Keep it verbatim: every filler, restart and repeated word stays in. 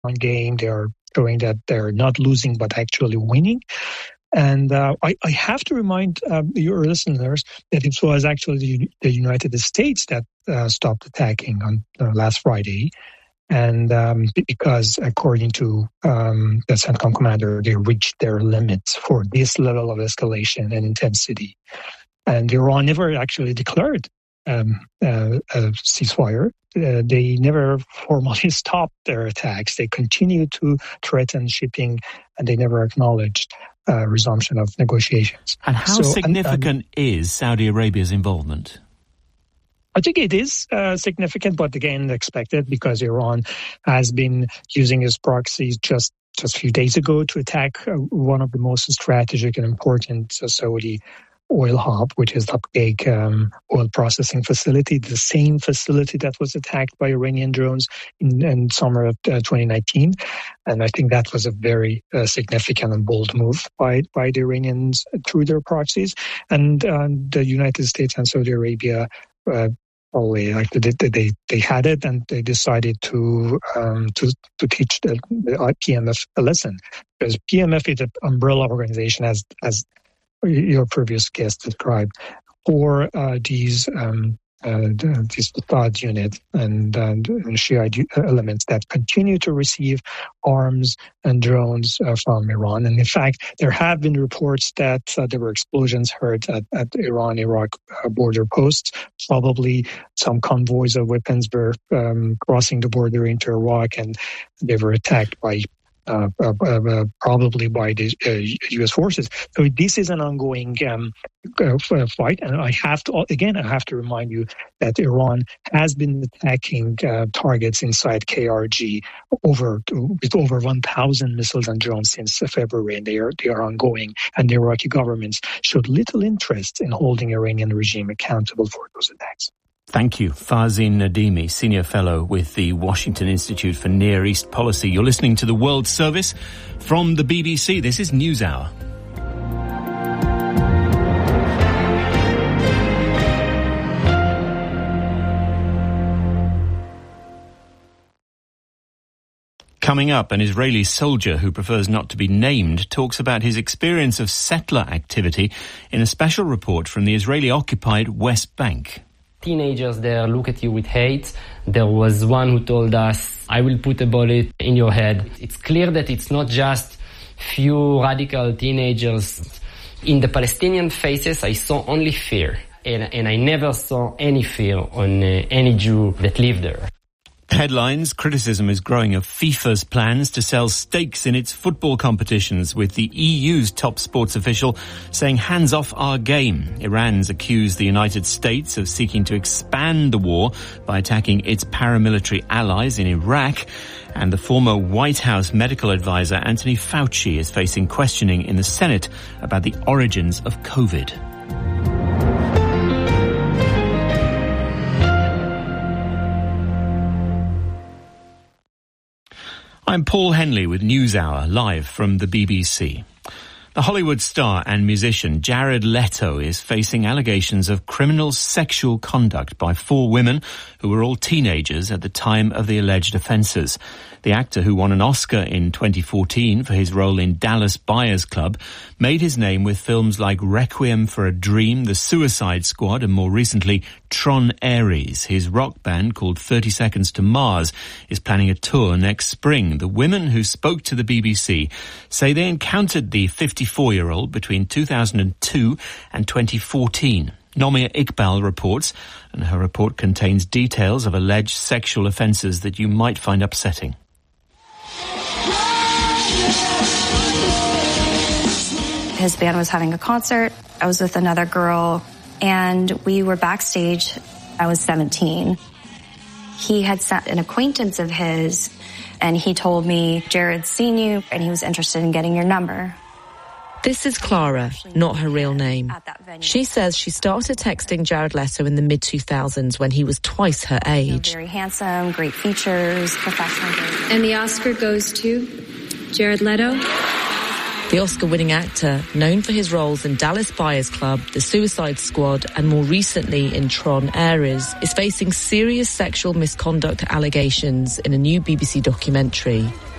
game. They are showing that they're not losing, but actually winning. And uh, I, I have to remind uh, your listeners that it was actually the, the United States that uh, stopped attacking on uh, last Friday. And um, because according to um, the CENTCOM commander, they reached their limits for this level of escalation and intensity. And Iran never actually declared um, uh, a ceasefire. Uh, they never formally stopped their attacks. They continued to threaten shipping, and they never acknowledged uh, resumption of negotiations. And how so, significant and, and, is Saudi Arabia's involvement? I think it is uh, significant, but again, expected, because Iran has been using its proxies just, just a few days ago to attack uh, one of the most strategic and important uh, Saudi oil hub, which is the Abqaiq um, oil processing facility, the same facility that was attacked by Iranian drones in, in summer of uh, twenty nineteen. And I think that was a very uh, significant and bold move by, by the Iranians through their proxies. And uh, the United States and Saudi Arabia uh, Probably like they, they they had it, and they decided to um, to to teach the, the P M F a lesson, because P M F is an umbrella organization, as as your previous guest described, for uh, these um, uh, these Mossad units and, and, and Shiite elements that continue to receive arms and drones uh, from Iran. And in fact, there have been reports that uh, there were explosions heard at, at Iran-Iraq uh, border posts. Probably some convoys of weapons were um, crossing the border into Iraq, and they were attacked by Uh, uh, uh, probably by the uh, U S forces. So this is an ongoing um, uh, fight, and I have to again I have to remind you that Iran has been attacking uh, targets inside K R G over with over one thousand missiles and drones since February, and they are they are ongoing. And the Iraqi governments showed little interest in holding Iranian regime accountable for those attacks. Thank you. Fazin Nadimi, Senior Fellow with the Washington Institute for Near East Policy. You're listening to the World Service from the B B C. This is NewsHour. Coming up, an Israeli soldier who prefers not to be named talks about his experience of settler activity in a special report from the Israeli-occupied West Bank. Teenagers there look at you with hate. There was one who told us, I will put a bullet in your head. It's clear that it's not just few radical teenagers. In the Palestinian faces, I saw only fear. And, and I never saw any fear on uh, any Jew that lived there. Headlines. Criticism is growing of FIFA's plans to sell stakes in its football competitions, with the E U's top sports official saying hands off our game. Iran's accused the United States of seeking to expand the war by attacking its paramilitary allies in Iraq. And the former White House medical advisor Anthony Fauci is facing questioning in the Senate about the origins of COVID. I'm Paul Henley with NewsHour, live from the B B C. The Hollywood star and musician Jared Leto is facing allegations of criminal sexual conduct by four women who were all teenagers at the time of the alleged offences. The actor, who won an Oscar in twenty fourteen for his role in Dallas Buyers Club, made his name with films like Requiem for a Dream, The Suicide Squad, and more recently Tron Ares. His rock band, called thirty seconds to Mars, is planning a tour next spring. The women who spoke to the B B C say they encountered the fifty-four-year-old between two thousand two and twenty fourteen. Nomia Iqbal reports, and her report contains details of alleged sexual offences that you might find upsetting. His band was having a concert. I was with another girl, and we were backstage. I was seventeen. He had sent an acquaintance of his, and he told me, Jared's seen you, and he was interested in getting your number. This is Clara, not her real name. She says she started texting Jared Leto in the mid two thousands when he was twice her age. Very handsome, great features, professional. And the Oscar goes to Jared Leto. The Oscar-winning actor, known for his roles in Dallas Buyers Club, The Suicide Squad, and more recently in Tron Ares, is facing serious sexual misconduct allegations in a new B B C documentary.